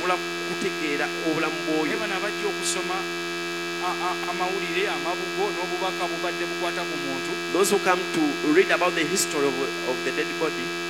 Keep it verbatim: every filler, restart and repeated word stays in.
basobola kutegeera obulamu bw'oyo. Bano abajja okusoma amawulire amabugo n'obubaka bubadde bukwata ku muntu. Those who come to read about the history of, of the dead body,